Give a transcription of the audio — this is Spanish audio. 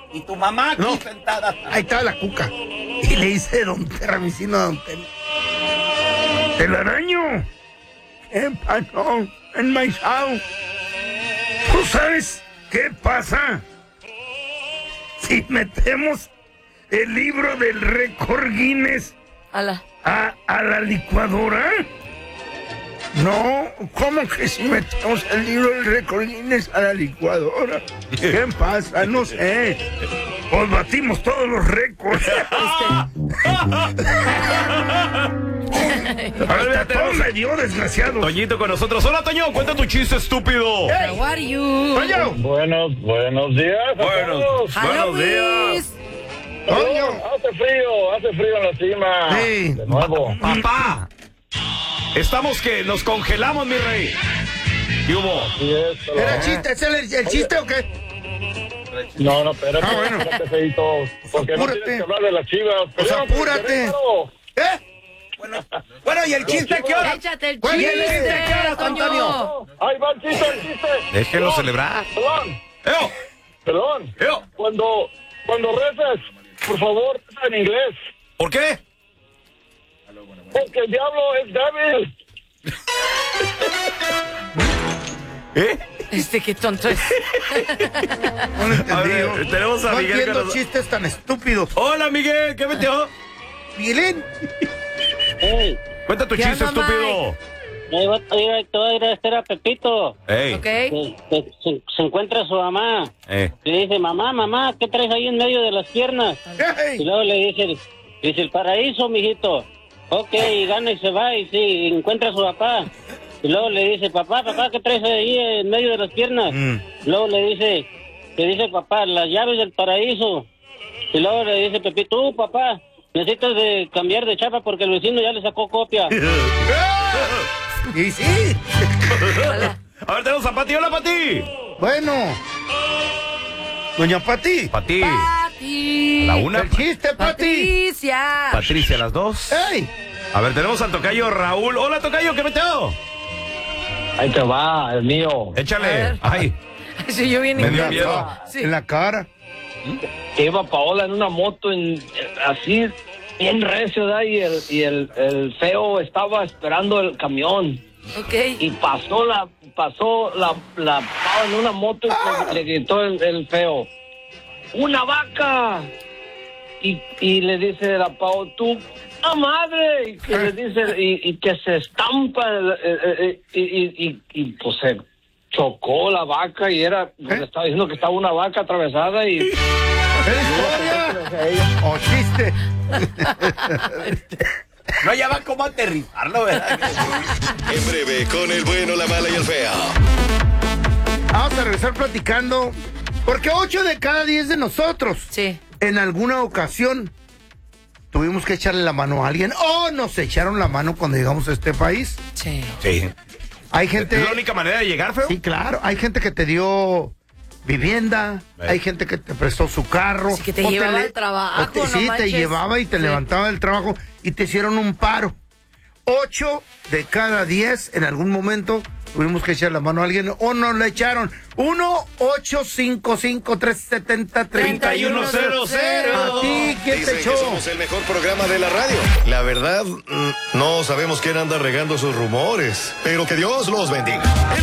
Y tu mamá aquí No. sentada. Ahí estaba la cuca. Y le dice don Terra, vecino de don Terra. Telaraño, ¿qué pasó enmaizado? ¿Tú sabes qué pasa si metemos el libro del récord Guinness Ala. a la licuadora? No, ¿cómo que si metemos el libro del récord Guinness a la licuadora? ¿Qué pasa? No sé. Pues batimos todos los récords. Hasta todo me dio, desgraciado. Toñito con nosotros. Hola, Toño, cuenta tu chiste, estúpido. How are you? Toño. Buenos días a todos. Hello, Buenos días. Luis. Toño. Hace frío en la cima. Sí. De nuevo. Papá, estamos que nos congelamos, mi rey. ¿Qué hubo? Sí, esto, ¿Era chiste? ¿Es el chiste o qué? No, espérate. Ah, bueno. Espérate, feíto, porque no apúrate. tienes que hablar de las Chivas. Pues Pelearon por apúrate. Querétaro. Bueno, ¿y el chiste qué hora? Échate el ¿Cuál chiste, es el chiste? ¿Qué hora, Toño. Antonio? Ahí va el chiste. Déjenlo Perdón, celebrar. Perdón. ¡Eo! ¡Eo! Cuando reces, por favor, reza en inglés. ¿Por qué? Porque el diablo es débil. Qué tonto es. No lo entendí. A ver, tenemos a No Miguel entiendo con nosotros. chistes tan estúpidos. Hola, Miguel, ¿qué metió? Miguelín. Hey, Cuenta tu ¿Qué chiste, onda, estúpido. te voy a ir a hacer a Pepito. Ey. ¿Ok? Se encuentra su mamá. Le dice, mamá, ¿qué traes ahí en medio de las piernas? Y Hey. luego le dice el paraíso, mijito. Ok, y gana y se va y sí, encuentra a su papá. Y luego le dice, papá, ¿qué traes ahí en medio de las piernas? Luego le dice papá, las llaves del paraíso. Y luego le dice Pepito, papá, necesitas de cambiar de chapa porque el vecino ya le sacó copia. Y sí. A ver, tenemos a Pati. Hola, Pati. Bueno. Doña Pati. Pati. Pati. La una. El chiste, Pati. Patricia. Patricia, las dos. Hey. A ver, tenemos al tocayo Raúl. Hola, tocayo, ¿qué metió? Ahí te va, el mío. A Échale. ver. Ay. Sí, yo bien Me dio inglés. miedo. Sí. En la cara. Iba Paola en una moto así bien recio, ¿verdad? Y el feo estaba esperando el camión Ok. y pasó la Paola en una moto y le gritó el feo, ¡una vaca! Y le dice la Paola, ¡tú, ¡ah, madre! Y que le dice, y que se estampa y pues se chocó la vaca y le estaba diciendo que estaba una vaca atravesada y... ¿Es historia? ¿O chiste? No, ya va como aterrizarlo, ¿verdad? En breve, con el bueno, la mala y el feo. Vamos a regresar platicando. Porque 8 de cada 10 de nosotros, Sí. en alguna ocasión, tuvimos que echarle la mano a alguien o nos echaron la mano cuando llegamos a este país. Sí. Sí. Hay gente... ¿Es la única manera de llegar, feo? Sí, claro. Hay gente que te dio vivienda, hay gente que te prestó su carro. Sí, que te o llevaba le- al trabajo, o te- no sí, te manches. llevaba y te Sí. levantaba del trabajo y te hicieron un paro. 8 de cada 10 en algún momento tuvimos que echar la mano a alguien o nos la echaron. 1-855-370-3100. A ti, ¿quién te Dicen echó? que somos el mejor programa de la radio. La verdad, no sabemos quién anda regando sus rumores, pero que Dios los bendiga.